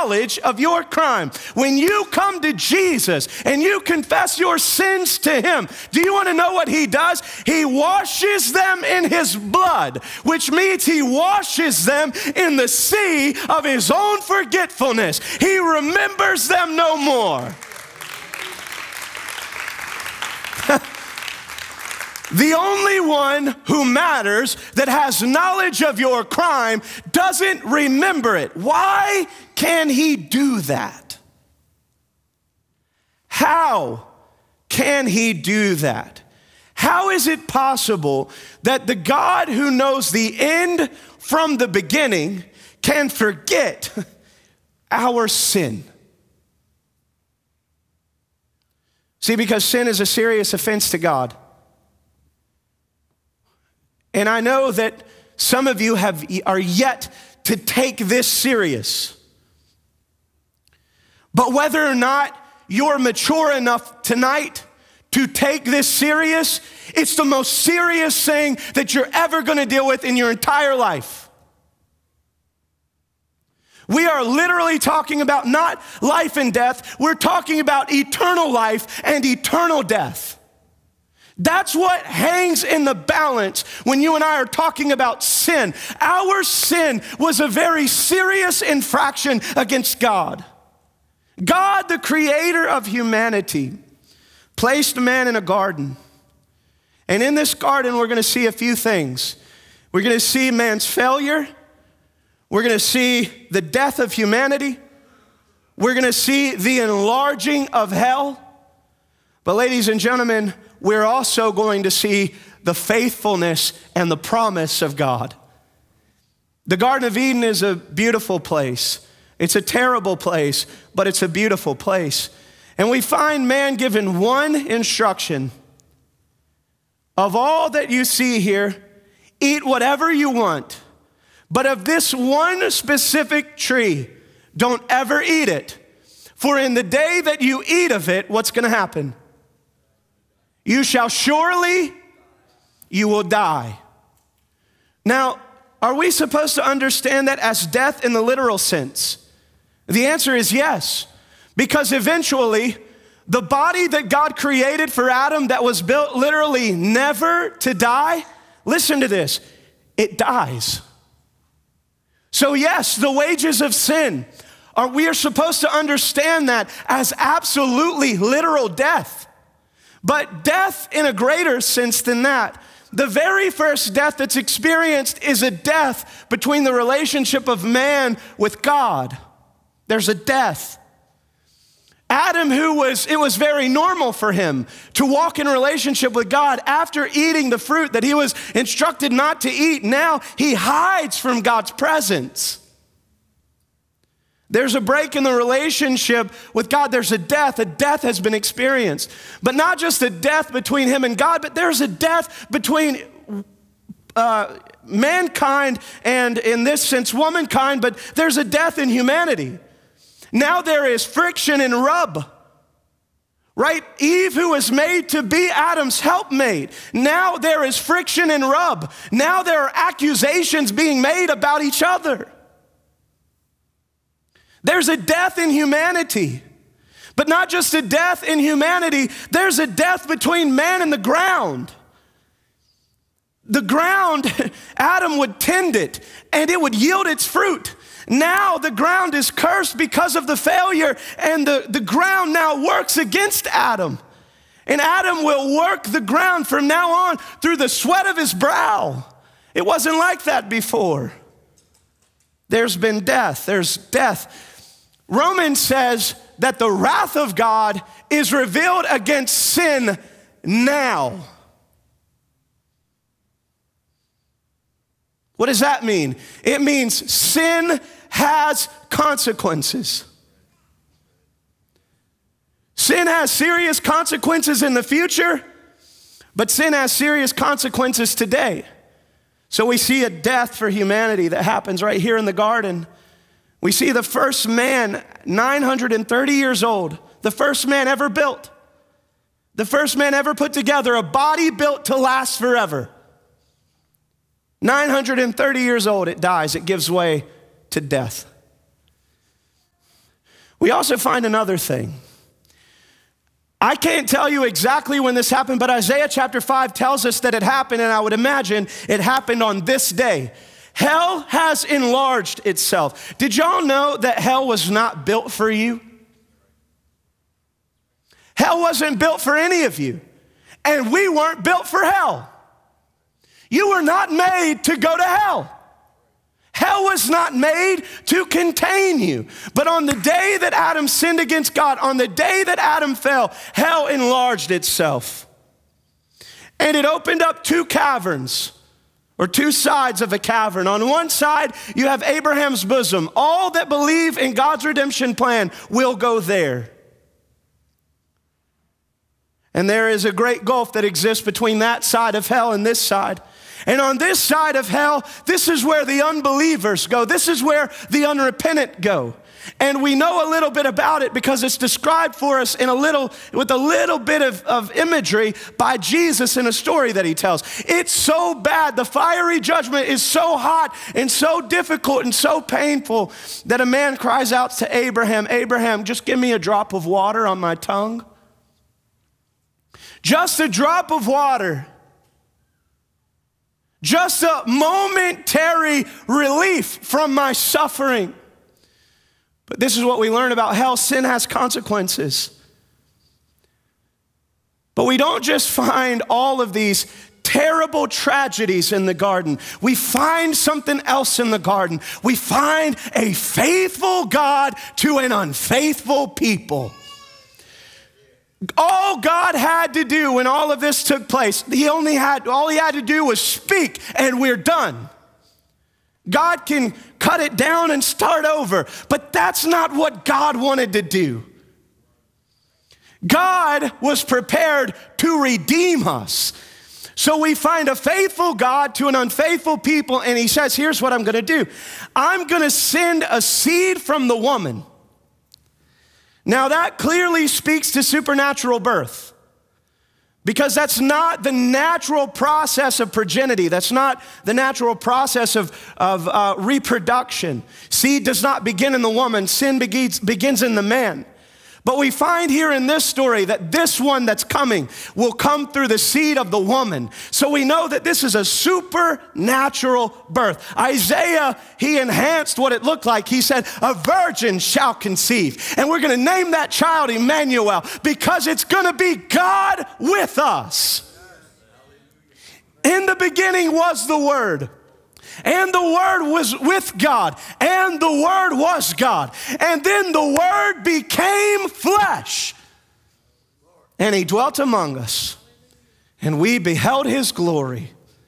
knowledge of your crime. When you come to Jesus and you confess your sins to him, do you want to know what he does? He washes them in his blood, which means he washes them in the sea of his own forgetfulness. He remembers them no more. The only one who matters, that has knowledge of your crime, doesn't remember it. Why can he do that? How can he do that? How is it possible that the God who knows the end from the beginning can forget our sin? See, because sin is a serious offense to God. And I know that some of you are yet to take this serious. But whether or not you're mature enough tonight to take this serious, it's the most serious thing that you're ever going to deal with in your entire life. We are literally talking about not life and death, we're talking about eternal life and eternal death. That's what hangs in the balance when you and I are talking about sin. Our sin was a very serious infraction against God. God, the creator of humanity, placed man in a garden. And in this garden, we're going to see a few things. We're going to see man's failure. We're going to see the death of humanity. We're going to see the enlarging of hell. But ladies and gentlemen, we're also going to see the faithfulness and the promise of God. The Garden of Eden is a beautiful place. It's a terrible place, but it's a beautiful place. And we find man given one instruction. Of all that you see here, eat whatever you want. But of this one specific tree, don't ever eat it. For in the day that you eat of it, what's going to happen? You shall surely, you will die. Now, are we supposed to understand that as death in the literal sense? The answer is yes, because eventually the body that God created for Adam that was built literally never to die, listen to this, it dies. So yes, the wages of sin, we are supposed to understand that as absolutely literal death. But death in a greater sense than that. The very first death that's experienced is a death between the relationship of man with God. There's a death. Adam, it was very normal for him to walk in relationship with God after eating the fruit that he was instructed not to eat. Now he hides from God's presence. There's a break in the relationship with God. There's a death. A death has been experienced. But not just a death between him and God, but there's a death between mankind and, in this sense, womankind, but there's a death in humanity. Now there is friction and rub, right? Eve, who was made to be Adam's helpmate. Now there is friction and rub. Now there are accusations being made about each other. There's a death in humanity, but not just a death in humanity, there's a death between man and the ground. The ground, Adam would tend it, and it would yield its fruit. Now the ground is cursed because of the failure, and the ground now works against Adam. And Adam will work the ground from now on through the sweat of his brow. It wasn't like that before. There's been death. There's death. Romans says that the wrath of God is revealed against sin now. What does that mean? It means sin has consequences. Sin has serious consequences in the future, but sin has serious consequences today. So we see a death for humanity that happens right here in the garden. We see the first man, 930 years old, the first man ever built, the first man ever put together a body built to last forever. 930 years old, it dies, it gives way to death. We also find another thing. I can't tell you exactly when this happened, but Isaiah chapter 5 tells us that it happened, and I would imagine it happened on this day. Hell has enlarged itself. Did y'all know that hell was not built for you? Hell wasn't built for any of you, and we weren't built for hell. You were not made to go to hell. Hell was not made to contain you. But on the day that Adam sinned against God, on the day that Adam fell, hell enlarged itself. And it opened up two caverns, or two sides of a cavern. On one side, you have Abraham's bosom. All that believe in God's redemption plan will go there. And there is a great gulf that exists between that side of hell and this side. And on this side of hell, this is where the unbelievers go. This is where the unrepentant go. And we know a little bit about it because it's described for us with a little bit of imagery by Jesus in a story that he tells. It's so bad. The fiery judgment is so hot and so difficult and so painful that a man cries out to Abraham, Abraham, just give me a drop of water on my tongue. Just a drop of water. Just a momentary relief from my suffering. But this is what we learn about hell. Sin has consequences. But we don't just find all of these terrible tragedies in the garden. We find something else in the garden. We find a faithful God to an unfaithful people. All God had to do when all of this took place, all he had to do was speak, and we're done. God can cut it down and start over, but that's not what God wanted to do. God was prepared to redeem us. So we find a faithful God to an unfaithful people, and he says, here's what I'm gonna do. I'm gonna send a seed from the woman. Now that clearly speaks to supernatural birth, because that's not the natural process of progeny. That's not the natural process of reproduction. Seed does not begin in the woman. Sin begins in the man. But we find here in this story that this one that's coming will come through the seed of the woman. So we know that this is a supernatural birth. Isaiah, he enhanced what it looked like. He said, a virgin shall conceive. And we're going to name that child Emmanuel, because it's going to be God with us. In the beginning was the Word. And the Word was with God, and the Word was God. And then the Word became flesh, and he dwelt among us, and we beheld his glory.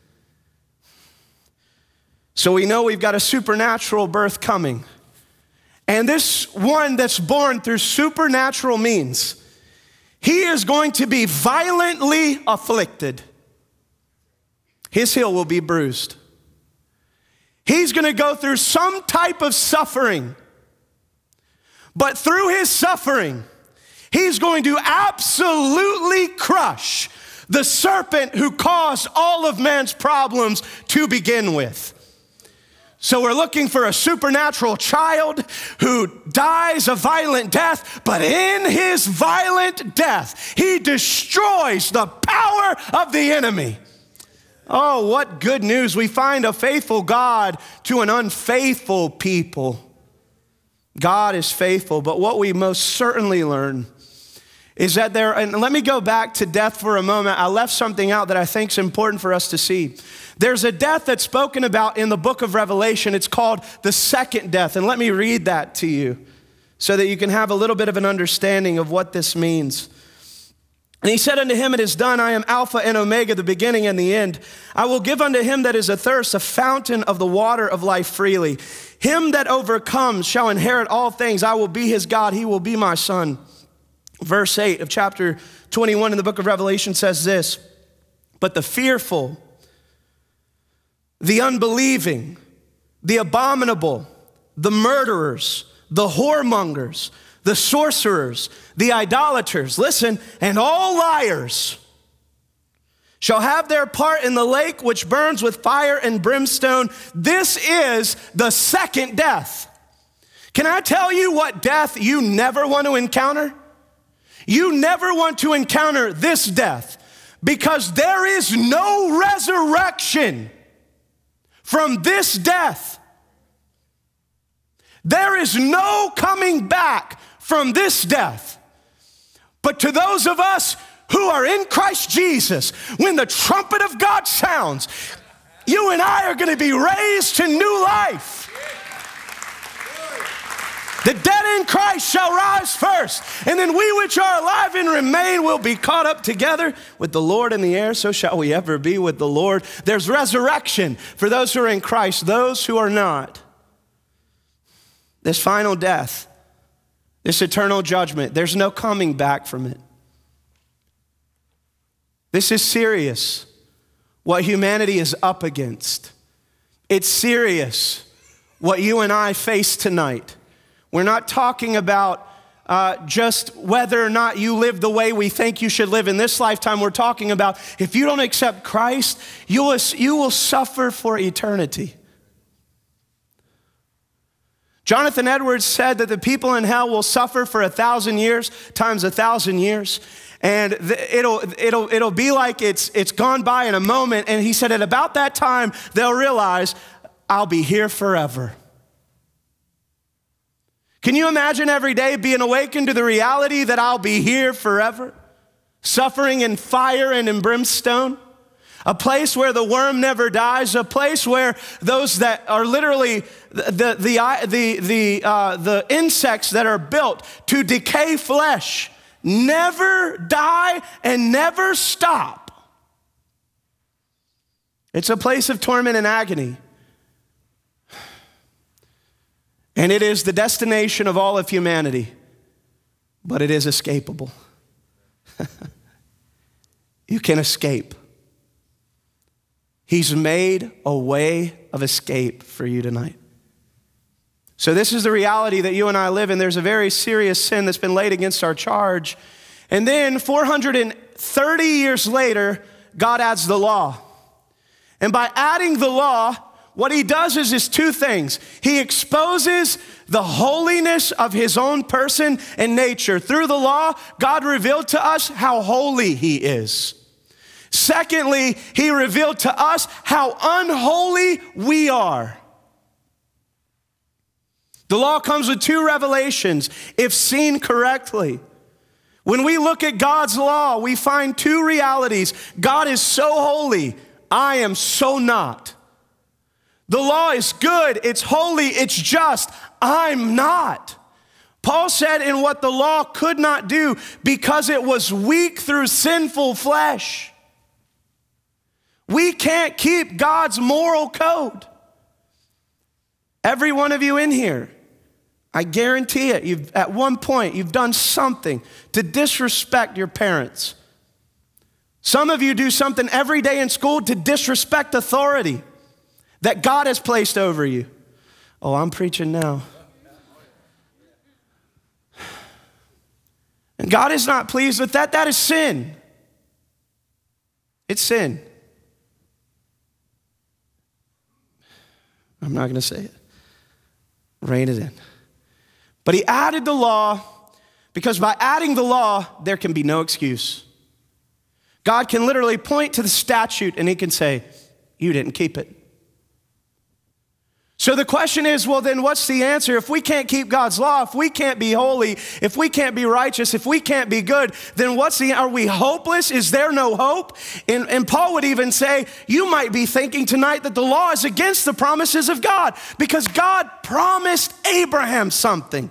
So we know we've got a supernatural birth coming. And this one that's born through supernatural means, he is going to be violently afflicted. His heel will be bruised. He's going to go through some type of suffering. But through his suffering, he's going to absolutely crush the serpent who caused all of man's problems to begin with. So we're looking for a supernatural child who dies a violent death, but in his violent death, he destroys the power of the enemy. Oh, what good news. We find a faithful God to an unfaithful people. God is faithful, but what we most certainly learn is that and let me go back to death for a moment. I left something out that I think is important for us to see. There's a death that's spoken about in the book of Revelation. It's called the second death. And let me read that to you so that you can have a little bit of an understanding of what this means. And he said unto him, it is done. I am Alpha and Omega, the beginning and the end. I will give unto him that is athirst a fountain of the water of life freely. Him that overcomes shall inherit all things. I will be his God. He will be my son. Verse 8 of chapter 21 in the book of Revelation says this, but the fearful, the unbelieving, the abominable, the murderers, the whoremongers, the sorcerers, the idolaters, listen, and all liars shall have their part in the lake which burns with fire and brimstone. This is the second death. Can I tell you what death you never want to encounter? You never want to encounter this death, because there is no resurrection from this death. There is no coming back from this death. But to those of us who are in Christ Jesus, when the trumpet of God sounds, you and I are going to be raised to new life. The dead in Christ shall rise first, and then we which are alive and remain will be caught up together with the Lord in the air. So shall we ever be with the Lord. There's resurrection for those who are in Christ, those who are not. This final death, this eternal judgment, there's no coming back from it. This is serious, what humanity is up against. It's serious, what you and I face tonight. We're not talking about just whether or not you live the way we think you should live in this lifetime. We're talking about if you don't accept Christ, you will suffer for eternity. Jonathan Edwards said that the people in hell will suffer for 1,000 years times 1,000 years. And it'll be like it's gone by in a moment. And he said at about that time, they'll realize, I'll be here forever. Can you imagine every day being awakened to the reality that I'll be here forever? Suffering in fire and in brimstone? A place where the worm never dies, a place where those that are literally the insects that are built to decay flesh never die and never stop. It's a place of torment and agony. And it is the destination of all of humanity, but it is escapable. You can escape. He's made a way of escape for you tonight. So this is the reality that you and I live in. There's a very serious sin that's been laid against our charge. And then 430 years later, God adds the law. And by adding the law, what he does is two things. He exposes the holiness of his own person and nature. Through the law, God revealed to us how holy he is. Secondly, he revealed to us how unholy we are. The law comes with two revelations, if seen correctly. When we look at God's law, we find two realities. God is so holy, I am so not. The law is good, it's holy, it's just. I'm not. Paul said in what the law could not do because it was weak through sinful flesh. We can't keep God's moral code. Every one of you in here, I guarantee it, at one point you've done something to disrespect your parents. Some of you do something every day in school to disrespect authority that God has placed over you. Oh, I'm preaching now. And God is not pleased with that. That is sin. It's sin. I'm not going to say it. Rein it in. But he added the law because by adding the law, there can be no excuse. God can literally point to the statute and he can say, you didn't keep it. So the question is, well, then what's the answer? If we can't keep God's law, if we can't be holy, if we can't be righteous, if we can't be good, then are we hopeless? Is there no hope? And Paul would even say, you might be thinking tonight that the law is against the promises of God because God promised Abraham something.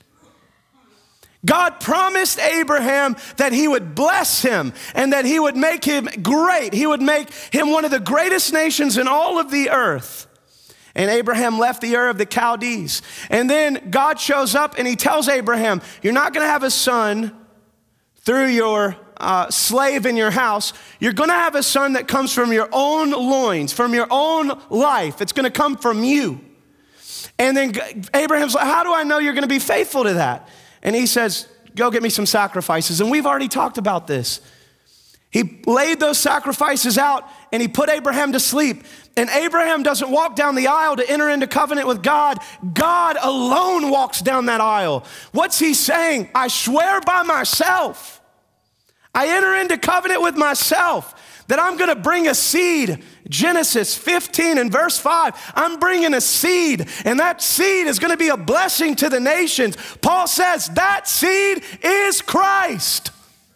God promised Abraham that he would bless him and that he would make him great. He would make him one of the greatest nations in all of the earth. And Abraham left the Ur of the Chaldees. And then God shows up and he tells Abraham, you're not going to have a son through your slave in your house. You're going to have a son that comes from your own loins, from your own life. It's going to come from you. And then Abraham's like, how do I know you're going to be faithful to that? And he says, go get me some sacrifices. And we've already talked about this. He laid those sacrifices out and he put Abraham to sleep. And Abraham doesn't walk down the aisle to enter into covenant with God. God alone walks down that aisle. What's he saying? I swear by myself. I enter into covenant with myself that I'm gonna bring a seed. Genesis 15 and verse 5, I'm bringing a seed, and that seed is gonna be a blessing to the nations. Paul says that seed is Christ.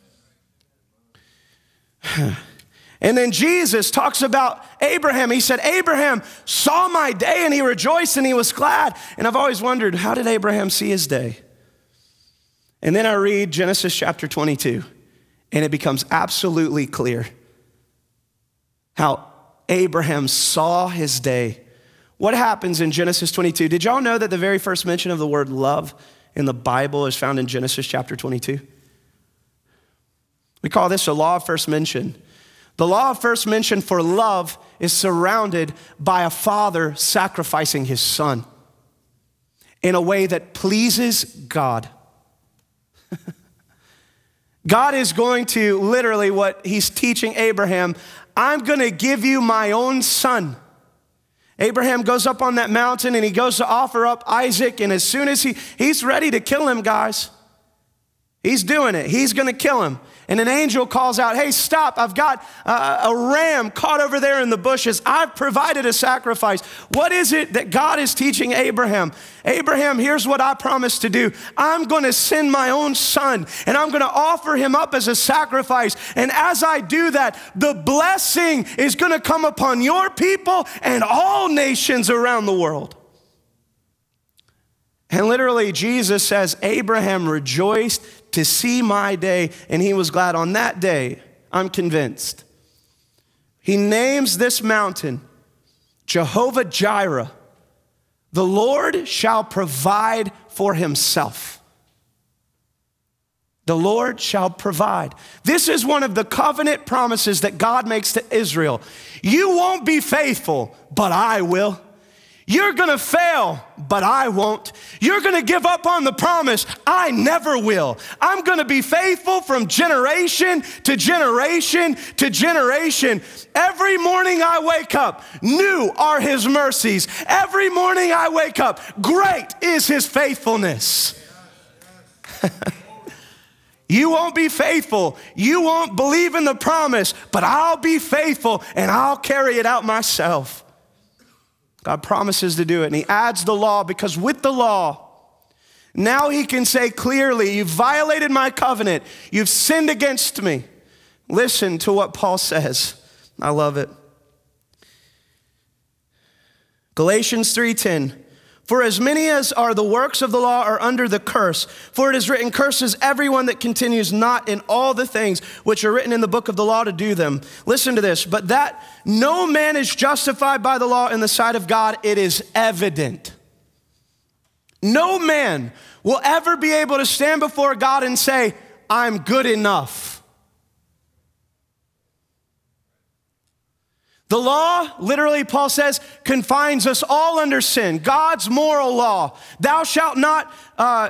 And then Jesus talks about Abraham. He said, Abraham saw my day and he rejoiced and he was glad. And I've always wondered, how did Abraham see his day? And then I read Genesis chapter 22, and it becomes absolutely clear how Abraham saw his day. What happens in Genesis 22? Did y'all know that the very first mention of the word love in the Bible is found in Genesis chapter 22? We call this a law of first mention. The law of first mention for love is surrounded by a father sacrificing his son in a way that pleases God. God is going to literally, what he's teaching Abraham, I'm gonna give you my own son. Abraham goes up on that mountain and he goes to offer up Isaac, and as soon as he's ready to kill him, guys, he's doing it. He's gonna kill him. And an angel calls out, hey, stop, I've got a ram caught over there in the bushes. I've provided a sacrifice. What is it that God is teaching Abraham? Abraham, here's what I promised to do. I'm gonna send my own son, and I'm gonna offer him up as a sacrifice. And as I do that, the blessing is gonna come upon your people and all nations around the world. And literally, Jesus says, Abraham rejoiced to see my day, and he was glad. On that day, I'm convinced. He names this mountain Jehovah Jireh. The Lord shall provide for himself. The Lord shall provide. This is one of the covenant promises that God makes to Israel. You won't be faithful, but I will. You're gonna fail, but I won't. You're gonna give up on the promise. I never will. I'm gonna be faithful from generation to generation to generation. Every morning I wake up, new are his mercies. Every morning I wake up, great is his faithfulness. You won't be faithful. You won't believe in the promise, but I'll be faithful and I'll carry it out myself. God promises to do it, and he adds the law, because with the law, now he can say clearly, you've violated my covenant. You've sinned against me. Listen to what Paul says. I love it. Galatians 3:10. For as many as are the works of the law are under the curse. For it is written, curses everyone that continues not in all the things which are written in the book of the law to do them. Listen to this. But that no man is justified by the law in the sight of God, it is evident. No man will ever be able to stand before God and say, I'm good enough. The law, literally, Paul says, confines us all under sin. God's moral law. Thou shalt not